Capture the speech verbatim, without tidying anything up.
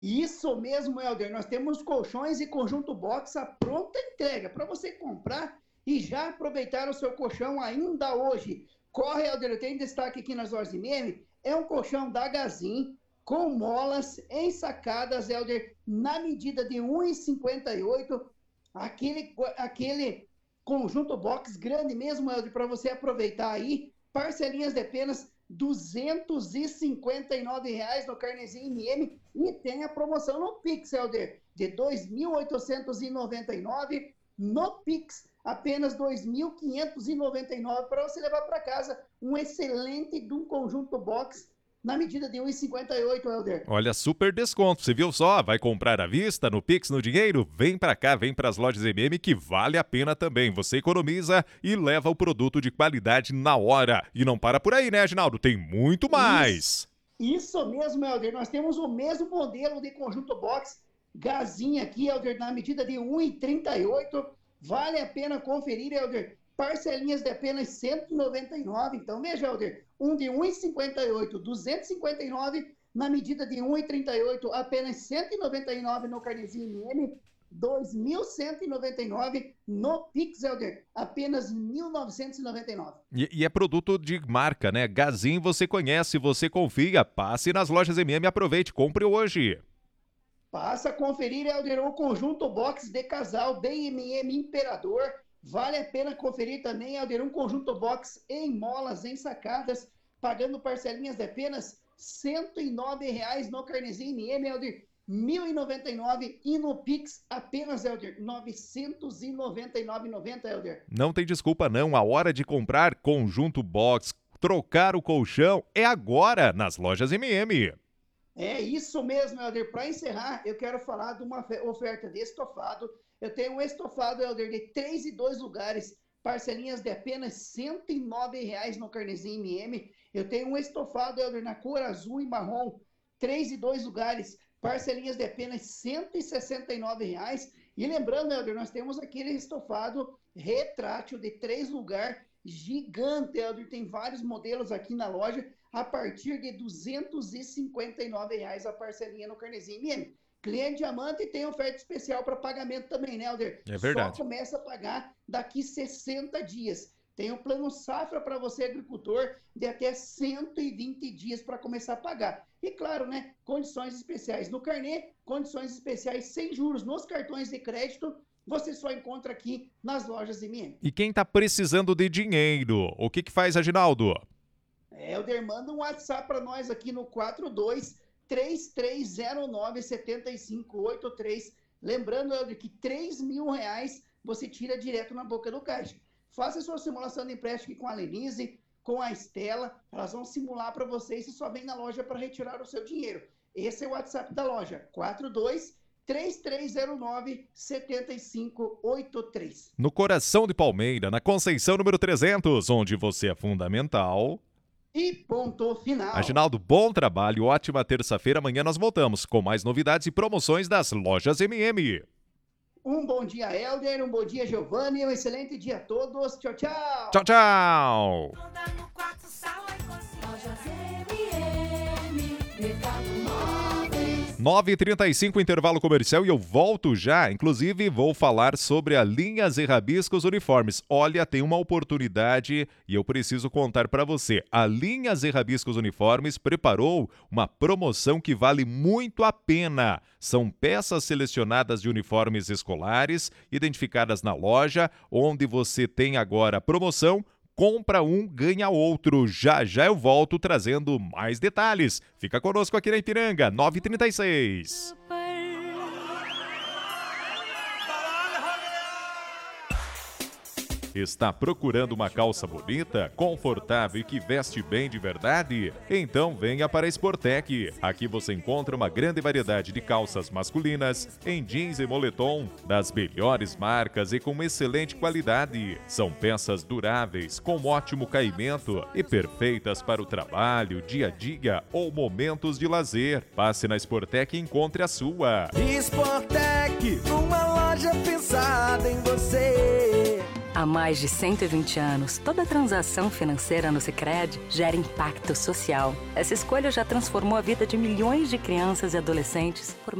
Isso mesmo, Helder. Nós temos colchões e conjunto box à pronta entrega para você comprar e já aproveitar o seu colchão ainda hoje. Corre, Helder, eu tenho destaque aqui nas lojas M M. É um colchão da Gazin com molas ensacadas, Helder, na medida de um e cinquenta e oito. Aquele, aquele conjunto box grande mesmo, Helder, para você aproveitar aí. Parcelinhas de apenas duzentos e cinquenta e nove reais no carnezinho M M e tem a promoção no Pix, Helder, de dois mil oitocentos e noventa e nove no Pix, apenas dois mil quinhentos e noventa e nove para você levar para casa um excelente de um conjunto box na medida de um e cinquenta e oito, Helder. Olha, super desconto, você viu só? Vai comprar à vista, no Pix, no dinheiro? Vem pra cá, vem pras lojas M M que vale a pena também. Você economiza e leva o produto de qualidade na hora. E não para por aí, né, Aginaldo? Tem muito mais. Isso, isso mesmo, Helder. Nós temos o mesmo modelo de conjunto box, Gazinha aqui, Helder, na medida de um e trinta e oito. Vale a pena conferir, Helder. Parcelinhas de apenas cento e noventa e nove. Então, veja, Helder, um de um e cinquenta e oito, duzentos e cinquenta e nove, na medida de um e trinta e oito, apenas cento e noventa e nove no carnezinho M M, dois mil cento e noventa e nove no Pix, Helder, apenas mil novecentos e noventa e nove. E, e é produto de marca, né? Gazin você conhece, você confia. Passe nas lojas M M e aproveite, compre hoje. Passa a conferir, Helder, o conjunto box de casal B M M Imperador. Vale a pena conferir também, Helder, um conjunto box em molas ensacadas, pagando parcelinhas de apenas cento e nove reais no carnezinho M M, Helder, mil e noventa e nove, e no Pix apenas, Helder, novecentos e noventa e nove reais e noventa centavos, Helder. Não tem desculpa não, a hora de comprar conjunto box, trocar o colchão é agora nas lojas M M. É isso mesmo, Helder. Para encerrar, eu quero falar de uma oferta de estofado. Eu tenho um estofado, Helder, de três e dois lugares, parcelinhas de apenas cento e nove reais no carnezinho M M. Eu tenho um estofado, Helder, na cor azul e marrom, três e dois lugares, parcelinhas de apenas cento e sessenta e nove reais. E lembrando, Helder, nós temos aquele estofado retrátil de três lugares, gigante, Helder. Tem vários modelos aqui na loja, a partir de duzentos e cinquenta e nove reais a parcelinha no carnezinho M M. Cliente Diamante tem oferta especial para pagamento também, né, Helder? É verdade. Só começa a pagar daqui sessenta dias. Tem o plano Safra para você, agricultor, de até cento e vinte dias para começar a pagar. E claro, né, condições especiais no carnê, condições especiais sem juros nos cartões de crédito, você só encontra aqui nas lojas M M. E quem tá precisando de dinheiro, o que que faz, Aginaldo? Helder, manda um WhatsApp para nós aqui no quatro dois três três zero nove sete cinco oito três. Lembrando, Helder, que três mil reais você tira direto na boca do caixa. Faça sua simulação de empréstimo com a Lenise, com a Estela. Elas vão simular para você e você só vem na loja para retirar o seu dinheiro. Esse é o WhatsApp da loja, quatro dois três três zero nove sete cinco oito três. No coração de Palmeira, na Conceição número trezentos, onde você é fundamental. E ponto final. Aginaldo, bom trabalho, ótima terça-feira. Amanhã nós voltamos com mais novidades e promoções das lojas M M. Um bom dia, Helder, um bom dia, Giovanni, um excelente dia a todos. Tchau, tchau. Tchau, tchau. nove e trinta e cinco, intervalo comercial, e eu volto já. Inclusive, vou falar sobre a Linhas e Rabiscos Uniformes. Olha, tem uma oportunidade e eu preciso contar para você. A Linhas e Rabiscos Uniformes preparou uma promoção que vale muito a pena. São peças selecionadas de uniformes escolares, identificadas na loja, onde você tem agora a promoção. Compra um, ganha outro. Já já eu volto trazendo mais detalhes. Fica conosco aqui na Ipiranga, nove e trinta e seis. Está procurando uma calça bonita, confortável e que veste bem de verdade? Então venha para a Sportec. Aqui você encontra uma grande variedade de calças masculinas, em jeans e moletom, das melhores marcas e com excelente qualidade. São peças duráveis, com ótimo caimento e perfeitas para o trabalho, dia a dia ou momentos de lazer. Passe na Sportec e encontre a sua. Sportec, uma loja pensada em você. Há mais de cento e vinte anos, toda transação financeira no Sicredi gera impacto social. Essa escolha já transformou a vida de milhões de crianças e adolescentes por